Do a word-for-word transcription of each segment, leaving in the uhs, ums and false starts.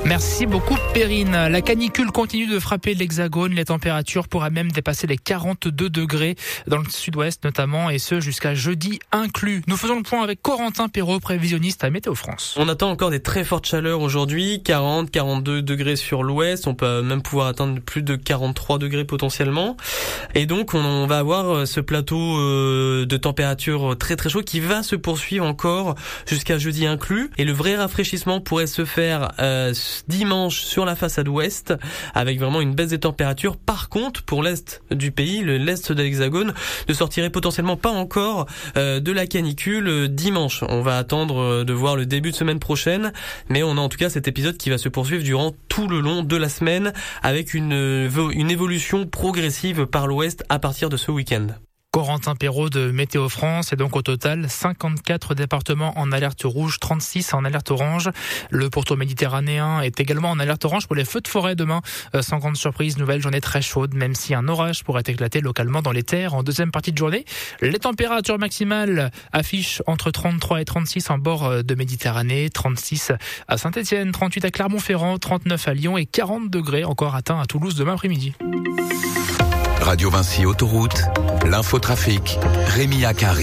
Merci beaucoup Perrine. La canicule continue de frapper l'Hexagone. Les températures pourraient même dépasser les quarante-deux degrés dans le sud-ouest notamment, et ce jusqu'à jeudi inclus. Nous faisons le point avec Corentin Perrault, prévisionniste à Météo France. On attend encore des très fortes chaleurs aujourd'hui, quarante, quarante-deux degrés sur l'ouest. On peut même pouvoir atteindre plus de quarante-trois degrés potentiellement. Et donc on va avoir ce plateau de température très très chaud qui va se poursuivre encore jusqu'à jeudi inclus. Et le vrai rafraîchissement pourrait se faire euh, dimanche sur la façade ouest, avec vraiment une baisse des températures. Par contre, pour l'est du pays, le l'est de l'Hexagone, ne sortirait potentiellement pas encore euh, de la canicule dimanche. On va attendre de voir le début de semaine prochaine, mais on a en tout cas cet épisode qui va se poursuivre durant tout le long de la semaine, avec une, une évolution progressive par l'ouest à partir de ce week-end. Corentin Perrault de Météo France, et donc au total cinquante-quatre départements en alerte rouge, trente-six en alerte orange. Le pourtour méditerranéen est également en alerte orange pour les feux de forêt demain. Euh, sans grande surprise, nouvelle journée très chaude, même si un orage pourrait éclater localement dans les terres en deuxième partie de journée. Les températures maximales affichent entre trente-trois et trente-six en bord de Méditerranée, trente-six à Saint-Etienne, trente-huit à Clermont-Ferrand, trente-neuf à Lyon et quarante degrés encore atteints à Toulouse demain après-midi. Radio Vinci Autoroute, l'infotrafic, Rémi Akari.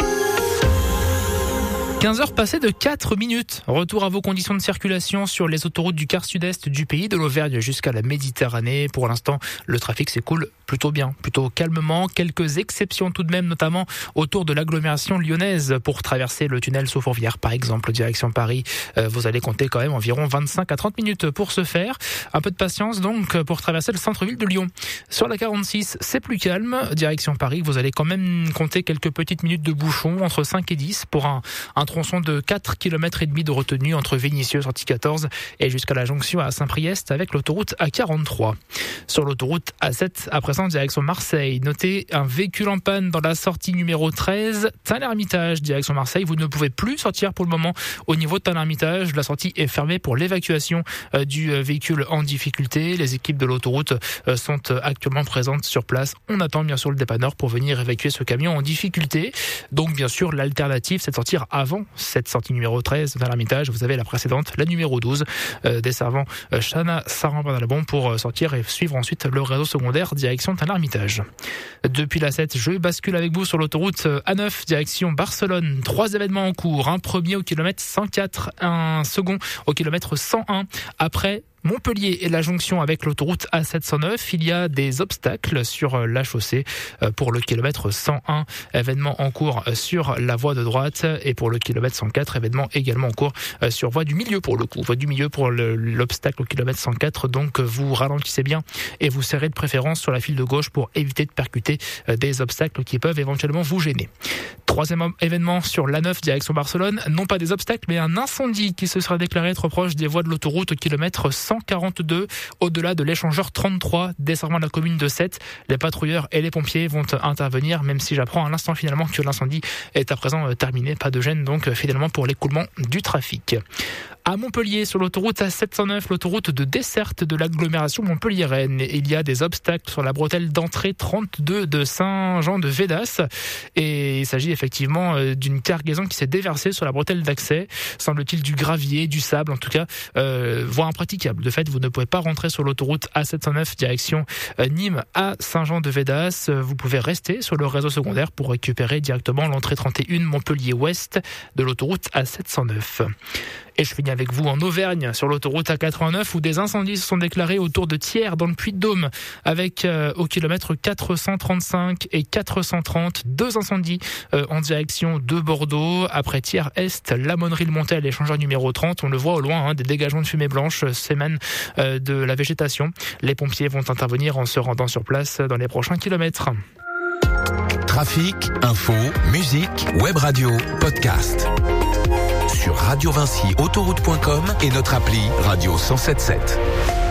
quinze heures passées de quatre minutes. Retour à vos conditions de circulation sur les autoroutes du quart sud-est du pays, de l'Auvergne jusqu'à la Méditerranée. Pour l'instant, le trafic s'écoule plutôt bien, plutôt calmement. Quelques exceptions tout de même, notamment autour de l'agglomération lyonnaise. Pour traverser le tunnel sous Fourvière, par exemple, direction Paris, euh, vous allez compter quand même environ vingt-cinq à trente minutes pour ce faire. Un peu de patience donc pour traverser le centre-ville de Lyon. Sur la quarante-six, c'est plus calme. Direction Paris, vous allez quand même compter quelques petites minutes de bouchon, entre cinq et dix, pour un, un tronçon de quatre kilomètres et demi de retenue entre Vénissieux, sortie quatorze, et jusqu'à la jonction à Saint-Priest avec l'autoroute A quarante-trois. Sur l'autoroute A sept, à présent direction Marseille, notez un véhicule en panne dans la sortie numéro treize, Tain-l'Hermitage, direction Marseille. Vous ne pouvez plus sortir pour le moment au niveau de Tain-l'Hermitage. La sortie est fermée pour l'évacuation du véhicule en difficulté. Les équipes de l'autoroute sont actuellement présentes sur place. On attend bien sûr le dépanneur pour venir évacuer ce camion en difficulté. Donc bien sûr, l'alternative, c'est de sortir avant cette sortie numéro treize vers l'Hermitage. Vous avez la précédente, la numéro douze, euh, desservant euh, Chana, Saran-Bernalbon, pour euh, sortir et suivre ensuite le réseau secondaire direction Tain-l'Hermitage. Depuis la sept, je bascule avec vous sur l'autoroute A neuf direction Barcelone. Trois événements en cours. Un premier au kilomètre cent quatre, un second au kilomètre cent un. Après Montpellier et la jonction avec l'autoroute A sept cent neuf, il y a des obstacles sur la chaussée pour le kilomètre cent un, événement en cours sur la voie de droite, et pour le kilomètre cent quatre, événement également en cours sur voie du milieu pour le coup, voie du milieu pour le, l'obstacle au kilomètre cent quatre, donc vous ralentissez bien et vous serrez de préférence sur la file de gauche pour éviter de percuter des obstacles qui peuvent éventuellement vous gêner. Troisième événement sur l'A neuf direction Barcelone, non pas des obstacles mais un incendie qui se sera déclaré trop proche des voies de l'autoroute au kilomètre cent quarante-deux, au-delà de l'échangeur trente-trois, desservant la commune de Sète. Les patrouilleurs et les pompiers vont intervenir, même si j'apprends à l'instant finalement que l'incendie est à présent terminé. Pas de gêne donc finalement pour l'écoulement du trafic. À Montpellier, sur l'autoroute A sept cent neuf, l'autoroute de desserte de l'agglomération Montpellier-Rennes, il y a des obstacles sur la bretelle d'entrée trente-deux de Saint-Jean-de-Védas, et il s'agit effectivement d'une cargaison qui s'est déversée sur la bretelle d'accès, semble-t-il du gravier, du sable, en tout cas, euh, voie impraticable. De fait, vous ne pouvez pas rentrer sur l'autoroute A sept cent neuf direction Nîmes à Saint-Jean-de-Védas. Vous pouvez rester sur le réseau secondaire pour récupérer directement l'entrée trente et un Montpellier-Ouest de l'autoroute A sept cent neuf. Et je finis avec vous en Auvergne, sur l'autoroute A quatre-vingt-neuf, où des incendies se sont déclarés autour de Thiers, dans le Puy-de-Dôme, avec euh, au kilomètre quatre cent trente-cinq et quatre cent trente, deux incendies euh, en direction de Bordeaux. Après Thiers-Est, la Monnerie-le-Montel, l'échangeur numéro trente, on le voit au loin, hein, des dégagements de fumée blanche s'émanent euh, de la végétation. Les pompiers vont intervenir en se rendant sur place dans les prochains kilomètres. Trafic, info, musique, web radio, podcast. Sur radio vinci autoroute point com et notre appli Radio cent soixante-dix-sept.